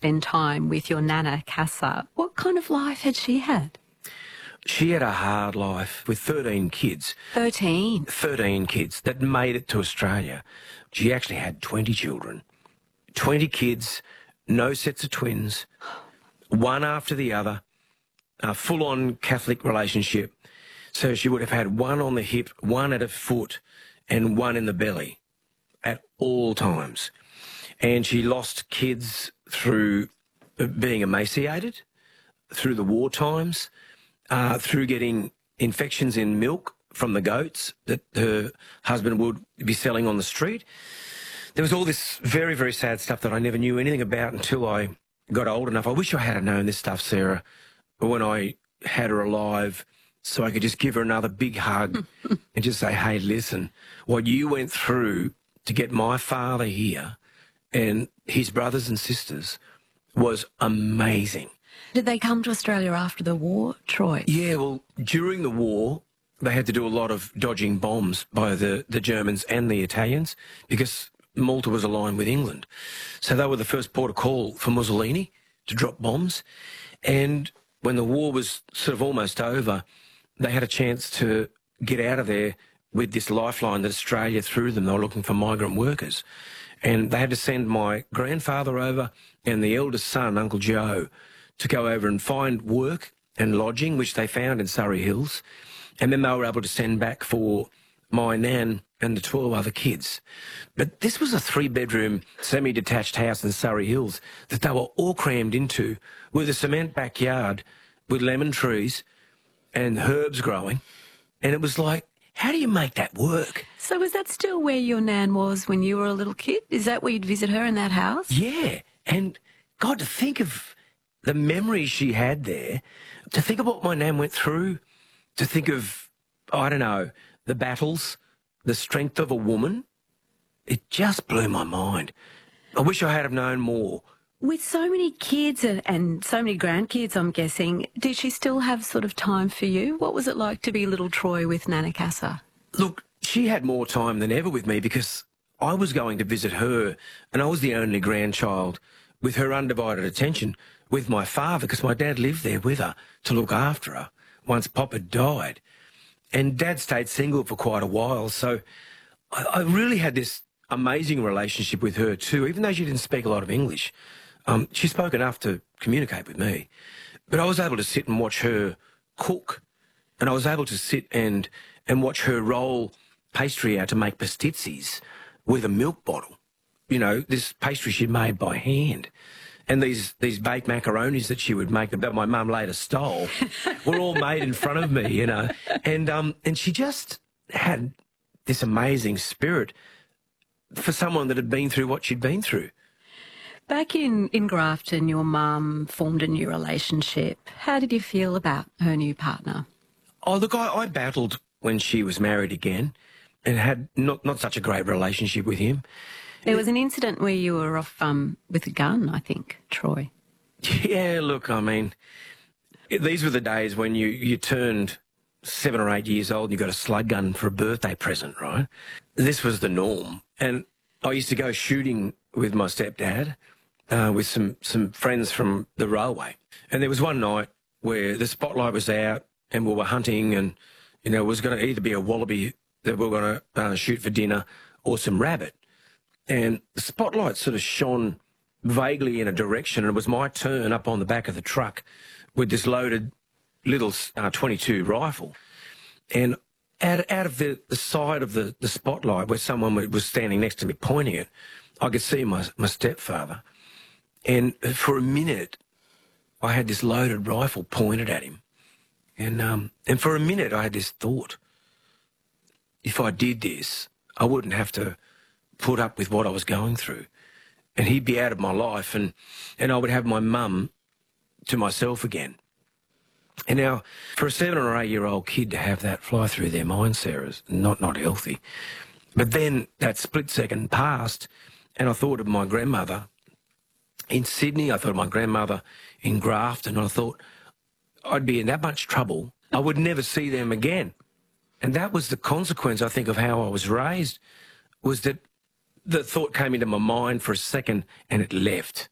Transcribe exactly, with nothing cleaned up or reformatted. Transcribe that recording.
spend time with your Nana, Casa. What kind of life had she had? She had a hard life with thirteen kids. Thirteen? thirteen kids that made it to Australia. She actually had twenty children. twenty kids, no sets of twins, one after the other, a full-on Catholic relationship. So she would have had one on the hip, one at a foot, and one in the belly at all times. And she lost kids through being emaciated, through the war times, uh, through getting infections in milk from the goats that her husband would be selling on the street. There was all this very, very sad stuff that I never knew anything about until I got old enough. I wish I had known this stuff, Sarah, when I had her alive, so I could just give her another big hug and just say, hey, listen, what you went through to get my father here and his brothers and sisters was amazing. Did they come to Australia after the war, Troy? Yeah, well, during the war, they had to do a lot of dodging bombs by the, the Germans and the Italians because Malta was aligned with England. So they were the first port of call for Mussolini to drop bombs. And when the war was sort of almost over, they had a chance to get out of there with this lifeline that Australia threw them. They were looking for migrant workers. And they had to send my grandfather over and the eldest son, Uncle Joe, to go over and find work and lodging, which they found in Surrey Hills. And then they were able to send back for my nan and the twelve other kids. But this was a three-bedroom, semi-detached house in Surrey Hills that they were all crammed into with a cement backyard with lemon trees and herbs growing. And it was like, how do you make that work? So was that still where your nan was when you were a little kid? Is that where you'd visit her, in that house? Yeah. And, God, to think of the memories she had there, to think of what my nan went through, to think of, I don't know, the battles, the strength of a woman, it just blew my mind. I wish I had have known more. With so many kids and, and so many grandkids, I'm guessing, did she still have sort of time for you? What was it like to be little Troy with Nana Casa? Look, she had more time than ever with me because I was going to visit her and I was the only grandchild with her undivided attention with my father because my dad lived there with her to look after her once Pop had died. And Dad stayed single for quite a while, so I, I really had this amazing relationship with her too, even though she didn't speak a lot of English. Um, she spoke enough to communicate with me. But I was able to sit and watch her cook, and I was able to sit and, and watch her roll pastry out to make pastizzis with a milk bottle. You know, this pastry she'd made by hand. And these, these baked macaronis that she would make that my mum later stole were all made in front of me, you know. And, um, and she just had this amazing spirit for someone that had been through what she'd been through. Back in, in Grafton, your mum formed a new relationship. How did you feel about her new partner? Oh, look, I, I battled when she was married again and had not, not such a great relationship with him. There was an incident where you were off um, with a gun, I think, Troy. Yeah, look, I mean, these were the days when you, you turned seven or eight years old and you got a slug gun for a birthday present, right? This was the norm. And I used to go shooting with my stepdad, uh, with some, some friends from the railway. And there was one night where the spotlight was out and we were hunting and, you know, it was going to either be a wallaby that we were going to uh, shoot for dinner or some rabbit. And the spotlight sort of shone vaguely in a direction, and it was my turn up on the back of the truck with this loaded little uh, twenty-two rifle. And out, out of the, the side of the, the spotlight where someone was standing next to me pointing it, I could see my, my stepfather. And for a minute, I had this loaded rifle pointed at him. And, um, and for a minute, I had this thought, if I did this, I wouldn't have to put up with what I was going through. And he'd be out of my life and, and I would have my mum to myself again. And now, for a seven or eight year old kid to have that fly through their mind, Sarah, is not, not healthy. But then that split second passed and I thought of my grandmother in Sydney. I thought of my grandmother in Grafton. And I thought I'd be in that much trouble. I would never see them again. And that was the consequence, I think, of how I was raised, was that the thought came into my mind for a second and it left.